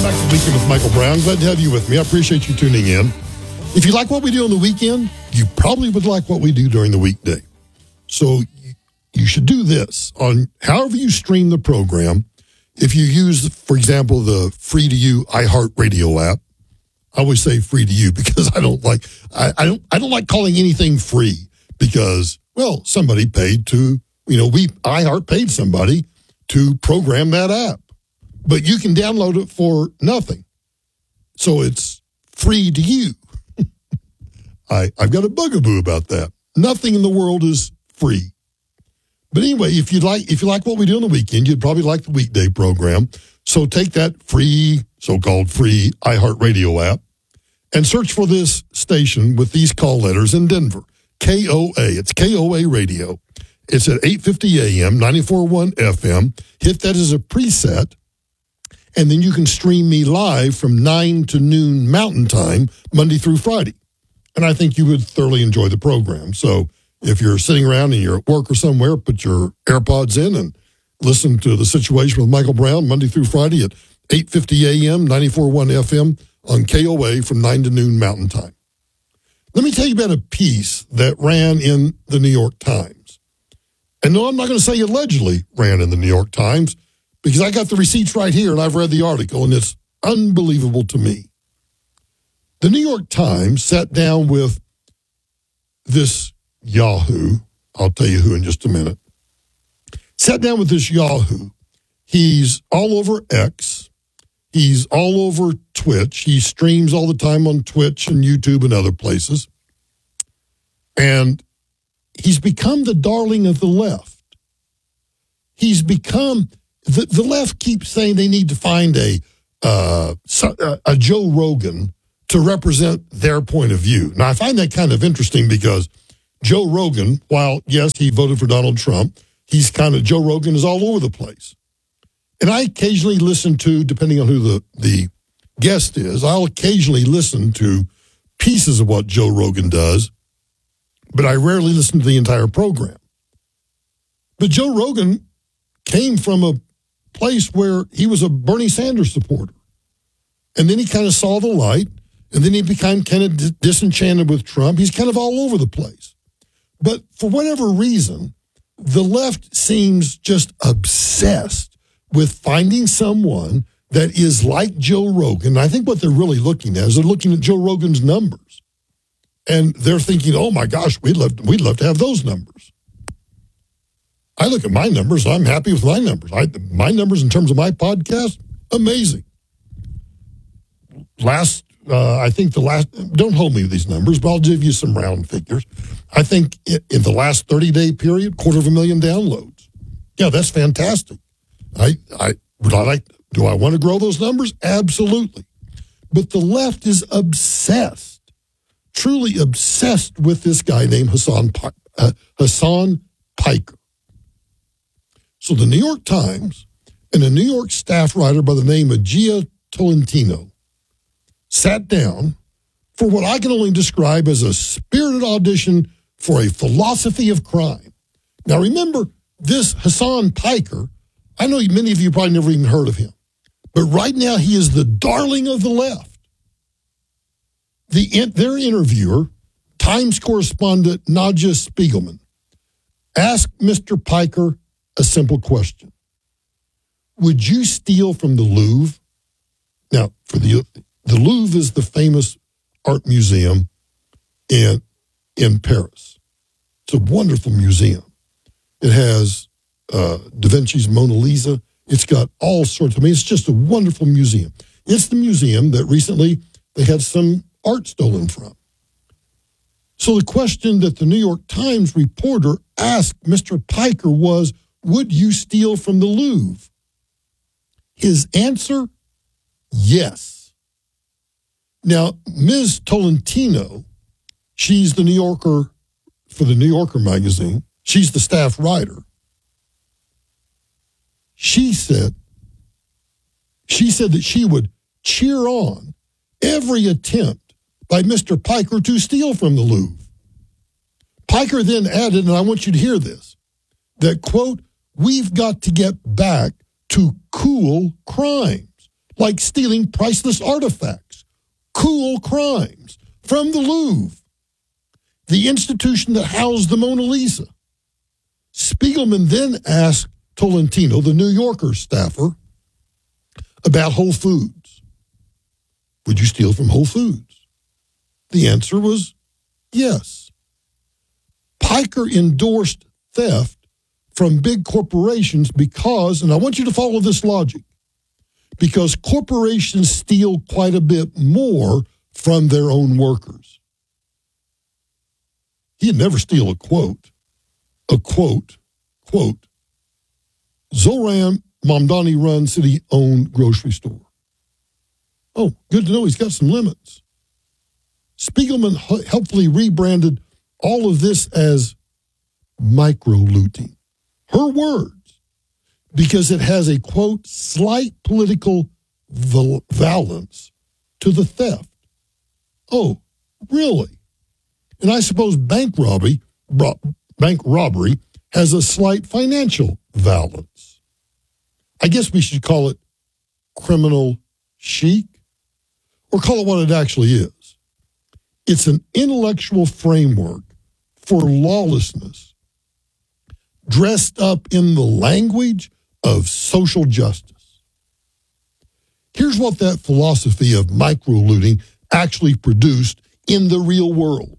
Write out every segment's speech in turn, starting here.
back to Weekend with Michael Brown. Glad to have you with me. I appreciate you tuning in. If you like what we do on the weekend, you probably would like what we do during the weekday. So you should do this on however you stream the program. If you use, for example, the free to you iHeartRadio app, I always say free to you because I don't like calling anything free because, well, somebody paid to, iHeart paid somebody to program that app. But you can download it for nothing. So it's free to you. I've got a bugaboo about that. Nothing in the world is free. But anyway, if you like what we do on the weekend, you'd probably like the weekday program. So take that so-called free iHeartRadio app and search for this station with these call letters in Denver. KOA. It's KOA Radio. It's at 8:50 a.m., 94.1 FM. Hit that as a preset. And then you can stream me live from 9 to noon Mountain Time, Monday through Friday. And I think you would thoroughly enjoy the program. So if you're sitting around and you're at work or somewhere, put your AirPods in and listen to The Situation with Michael Brown, Monday through Friday at 8:50 a.m., 94.1 FM on KOA from 9 to noon Mountain Time. Let me tell you about a piece that ran in the New York Times. And no, I'm not going to say allegedly ran in the New York Times, because I got the receipts right here and I've read the article and it's unbelievable to me. The New York Times sat down with this Yahoo. I'll tell you who in just a minute. Sat down with this Yahoo. He's all over X. He's all over Twitch. He streams all the time on Twitch and YouTube and other places. And he's become the darling of the left. He's become... The left keeps saying they need to find a Joe Rogan to represent their point of view. Now, I find that kind of interesting because Joe Rogan, while, yes, he voted for Donald Trump, Joe Rogan is all over the place. And I occasionally listen to, depending on who the guest is, I'll occasionally listen to pieces of what Joe Rogan does, but I rarely listen to the entire program. But Joe Rogan came from a place where he was a Bernie Sanders supporter. And then he kind of saw the light, and then he became kind of disenchanted with Trump. He's kind of all over the place. But for whatever reason, the left seems just obsessed with finding someone that is like Joe Rogan. I think what they're really looking at is they're looking at Joe Rogan's numbers. And they're thinking, oh my gosh, we'd love to have those numbers. I look at my numbers, I'm happy with my numbers. My numbers in terms of my podcast, amazing. Don't hold me to these numbers, but I'll give you some round figures. I think in the last 30-day period, 250,000 downloads. Yeah, that's fantastic. Do I want to grow those numbers? Absolutely. But the left is obsessed, truly obsessed with this guy named Hassan Piker. So the New York Times and a New York staff writer by the name of Gia Tolentino sat down for what I can only describe as a spirited audition for a philosophy of crime. Now remember, this Hassan Piker, I know many of you probably never even heard of him, but right now he is the darling of the left. Their interviewer, Times correspondent Nadja Spiegelman, asked Mr. Piker a simple question. Would you steal from the Louvre? Now, for the Louvre is the famous art museum in Paris. It's a wonderful museum. It has Da Vinci's Mona Lisa. It's got all sorts. It's just a wonderful museum. It's the museum that recently they had some art stolen from. So the question that the New York Times reporter asked Mr. Piker was, would you steal from the Louvre? His answer, yes. Now, Ms. Tolentino, she's the New Yorker for the New Yorker magazine. She's the staff writer. She said that she would cheer on every attempt by Mr. Piker to steal from the Louvre. Piker then added, and I want you to hear this, that, quote, we've got to get back to cool crimes. like stealing priceless artifacts, cool crimes from the Louvre, the institution that housed the Mona Lisa. Spiegelman then asked Tolentino, the New Yorker staffer, about Whole Foods. Would you steal from Whole Foods? The answer was yes. Piker endorsed theft from big corporations because, and I want you to follow this logic, because corporations steal quite a bit more from their own workers. He'd never steal a quote, Zoran Mamdani runs city-owned grocery store. Oh, good to know he's got some limits. Spiegelman helpfully rebranded all of this as micro-looting. Her words, because it has a, quote, slight political valence to the theft. Oh, really? And I suppose bank robbery has a slight financial valence. I guess we should call it criminal chic, or call it what it actually is. It's an intellectual framework for lawlessness dressed up in the language of social justice. Here's what that philosophy of micro-looting actually produced in the real world.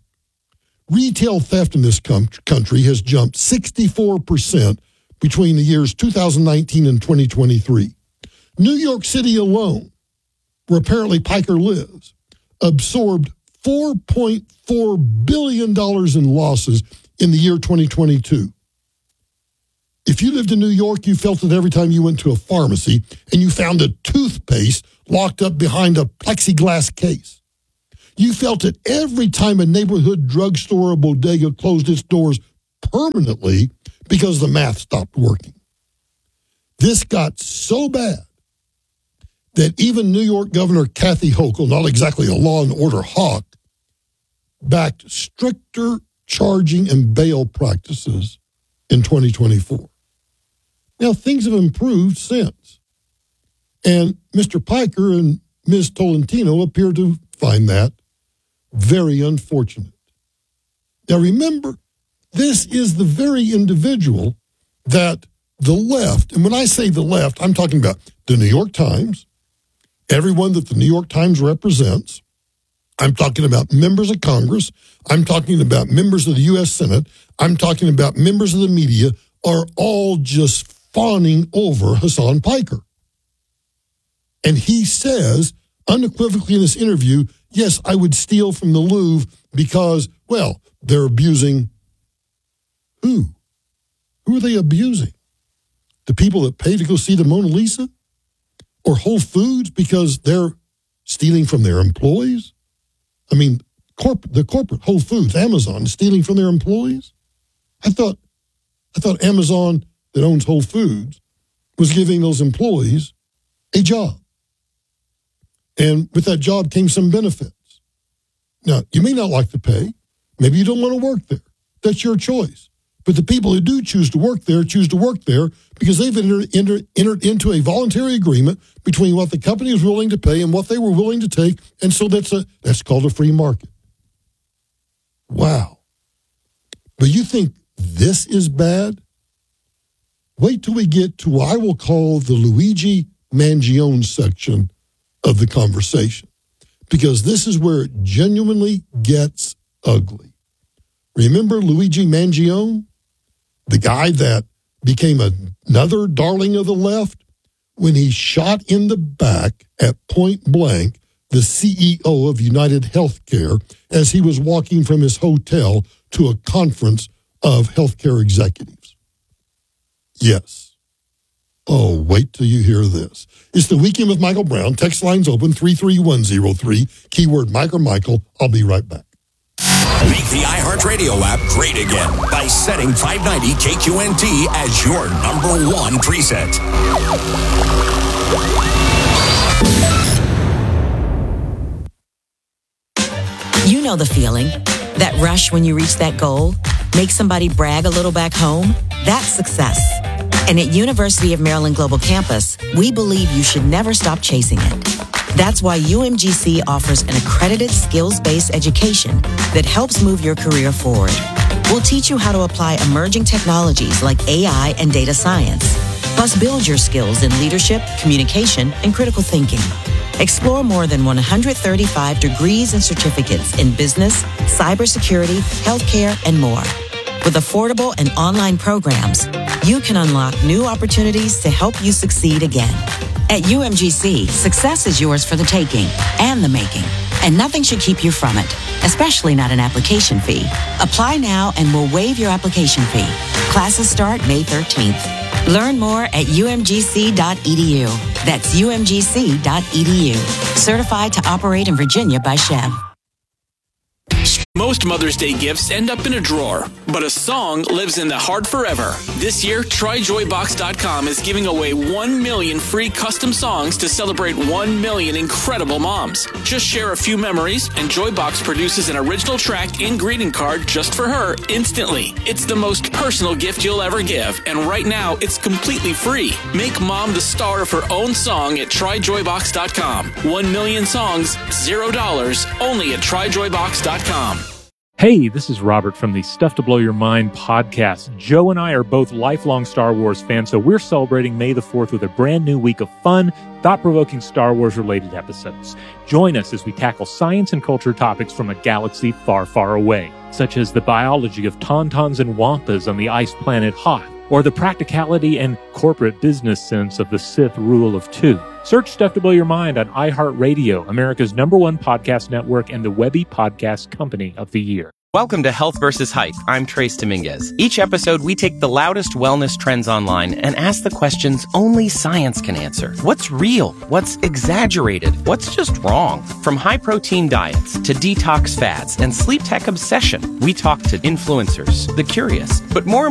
Retail theft in this country has jumped 64% between the years 2019 and 2023. New York City alone, where apparently Piker lives, absorbed $4.4 billion in losses in the year 2022. If you lived in New York, you felt it every time you went to a pharmacy and you found a toothpaste locked up behind a plexiglass case. You felt it every time a neighborhood drugstore or bodega closed its doors permanently because the math stopped working. This got so bad that even New York Governor Kathy Hochul, not exactly a law and order hawk, backed stricter charging and bail practices in 2024. Now, things have improved since. And Mr. Piker and Ms. Tolentino appear to find that very unfortunate. Now, remember, this is the very individual that the left, and when I say the left, I'm talking about the New York Times, everyone that the New York Times represents. I'm talking about members of Congress. I'm talking about members of the U.S. Senate. I'm talking about members of the media are all just fawning over Hasan Piker. And he says unequivocally in this interview, yes, I would steal from the Louvre because, well, they're abusing who? Who are they abusing? The people that pay to go see the Mona Lisa? Or Whole Foods because they're stealing from their employees? I mean, the corporate Whole Foods, Amazon, is stealing from their employees? I thought Amazon that owns Whole Foods was giving those employees a job. And with that job came some benefits. Now, you may not like the pay. Maybe you don't want to work there. That's your choice. But the people who do choose to work there because they've entered into a voluntary agreement between what the company was willing to pay and what they were willing to take. And so that's called a free market. Wow. But you think this is bad? Wait till we get to what I will call the Luigi Mangione section of the conversation, because this is where it genuinely gets ugly. Remember Luigi Mangione, the guy that became another darling of the left when he shot in the back at point blank the CEO of United Healthcare as he was walking from his hotel to a conference of healthcare executives? Yes. Oh, wait till you hear this. It's the Weekend with Michael Brown. Text lines open 33103, keyword Mike or Michael. I'll be right back. Make the iHeartRadio app great again by setting 590 KQNT as your number one preset. You know the feeling. That rush when you reach that goal. Make somebody brag a little back home. That's success. And at University of Maryland Global Campus, we believe you should never stop chasing it. That's why UMGC offers an accredited skills-based education that helps move your career forward. We'll teach you how to apply emerging technologies like AI and data science, plus build your skills in leadership, communication, and critical thinking. Explore more than 135 degrees and certificates in business, cybersecurity, healthcare, and more. With affordable and online programs, you can unlock new opportunities to help you succeed again. At UMGC, success is yours for the taking and the making, and nothing should keep you from it, especially not an application fee. Apply now and we'll waive your application fee. Classes start May 13th. Learn more at umgc.edu. That's umgc.edu. Certified to operate in Virginia by Chev. Most Mother's Day gifts end up in a drawer, but a song lives in the heart forever. This year, TryJoyBox.com is giving away 1 million free custom songs to celebrate 1 million incredible moms. Just share a few memories, and Joybox produces an original track and greeting card just for her instantly. It's the most personal gift you'll ever give, and right now, it's completely free. Make mom the star of her own song at TryJoyBox.com. 1 million songs, $0, only at TryJoyBox.com. Hey, this is Robert from the Stuff to Blow Your Mind podcast. Joe and I are both lifelong Star Wars fans, so we're celebrating May the 4th with a brand new week of fun, thought-provoking Star Wars-related episodes. Join us as we tackle science and culture topics from a galaxy far, far away, such as the biology of tauntauns and wampas on the ice planet Hoth, or the practicality and corporate business sense of the Sith Rule of Two. Search Stuff to Blow Your Mind on iHeartRadio, America's #1 podcast network and the Webby Podcast Company of the Year. Welcome to Health vs. Hype. I'm Trace Dominguez. Each episode, we take the loudest wellness trends online and ask the questions only science can answer. What's real? What's exaggerated? What's just wrong? From high-protein diets to detox fads and sleep tech obsession, we talk to influencers, the curious, but more